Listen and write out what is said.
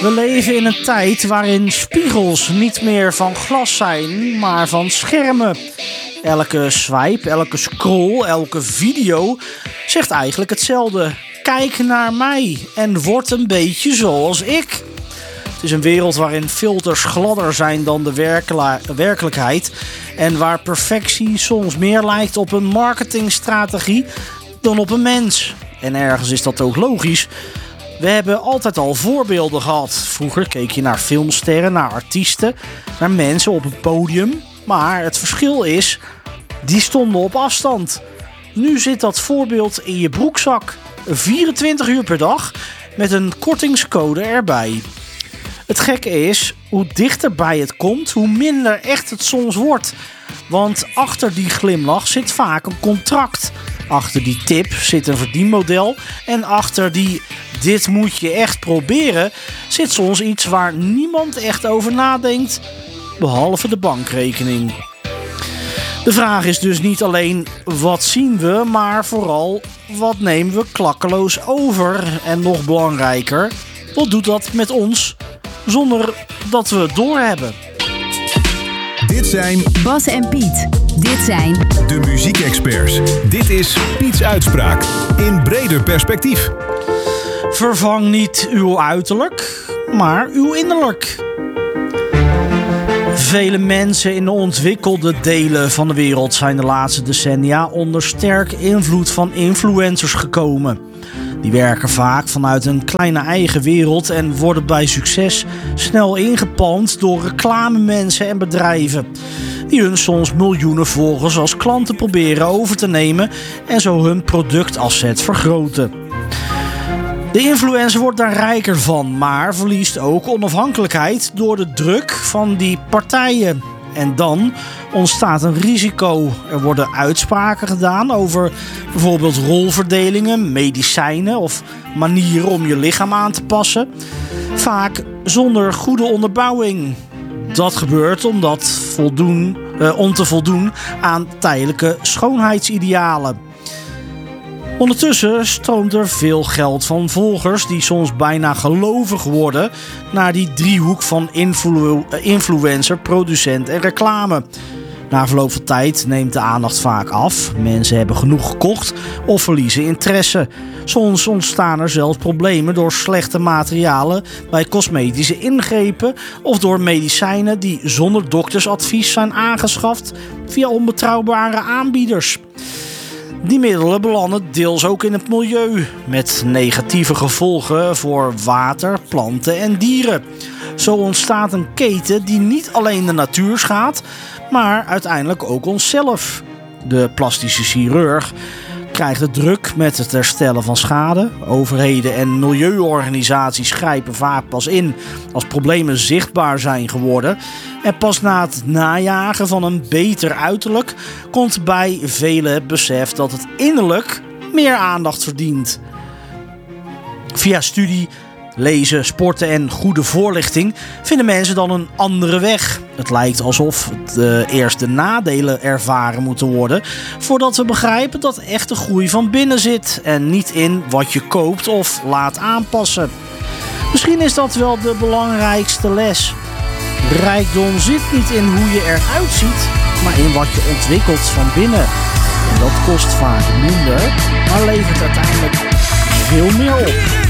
We leven in een tijd waarin spiegels niet meer van glas zijn, maar van schermen. Elke swipe, elke scroll, elke video zegt eigenlijk hetzelfde. Kijk naar mij en word een beetje zoals ik. Het is een wereld waarin filters gladder zijn dan de werkelijkheid en waar perfectie soms meer lijkt op een marketingstrategie dan op een mens. En ergens is dat ook logisch. We hebben altijd al voorbeelden gehad. Vroeger keek je naar filmsterren, naar artiesten, naar mensen op het podium. Maar het verschil is, die stonden op afstand. Nu zit dat voorbeeld in je broekzak. 24 uur per dag met een kortingscode erbij. Het gekke is, hoe dichterbij het komt, hoe minder echt het soms wordt. Want achter die glimlach zit vaak een contract. Achter die tip zit een verdienmodel. En achter die dit moet je echt proberen zit soms iets waar niemand echt over nadenkt, behalve de bankrekening. De vraag is dus niet alleen wat zien we, maar vooral wat nemen we klakkeloos over. En nog belangrijker, wat doet dat met ons zonder dat we het doorhebben? Dit zijn Bas en Piet. Dit zijn de muziekexperts. Dit is Piets Uitspraak in breder perspectief. Vervang niet uw uiterlijk, maar uw innerlijk. Vele mensen in de ontwikkelde delen van de wereld zijn de laatste decennia onder sterke invloed van influencers gekomen. Die werken vaak vanuit een kleine eigen wereld en worden bij succes snel ingepalmd door reclamemensen en bedrijven, die hun soms miljoenen volgers als klanten proberen over te nemen en zo hun productasset vergroten. De influencer wordt daar rijker van, maar verliest ook onafhankelijkheid door de druk van die partijen. En dan ontstaat een risico. Er worden uitspraken gedaan over bijvoorbeeld rolverdelingen, medicijnen of manieren om je lichaam aan te passen. Vaak zonder goede onderbouwing. Dat gebeurt om te voldoen aan tijdelijke schoonheidsidealen. Ondertussen stroomt er veel geld van volgers die soms bijna gelovig worden naar die driehoek van influencer, producent en reclame. Na verloop van tijd neemt de aandacht vaak af. Mensen hebben genoeg gekocht of verliezen interesse. Soms ontstaan er zelfs problemen door slechte materialen bij cosmetische ingrepen of door medicijnen die zonder doktersadvies zijn aangeschaft via onbetrouwbare aanbieders. Die middelen belanden deels ook in het milieu, met negatieve gevolgen voor water, planten en dieren. Zo ontstaat een keten die niet alleen de natuur schaadt, maar uiteindelijk ook onszelf. De plastische chirurg krijgt de druk met het herstellen van schade. Overheden en milieuorganisaties grijpen vaak pas in als problemen zichtbaar zijn geworden. En pas na het najagen van een beter uiterlijk komt bij velen het besef dat het innerlijk meer aandacht verdient. Via studie, lezen, sporten en goede voorlichting vinden mensen dan een andere weg. Het lijkt alsof eerst de nadelen ervaren moeten worden voordat we begrijpen dat echte groei van binnen zit en niet in wat je koopt of laat aanpassen. Misschien is dat wel de belangrijkste les. Rijkdom zit niet in hoe je eruit ziet, maar in wat je ontwikkelt van binnen. En dat kost vaak minder, maar levert uiteindelijk veel meer op.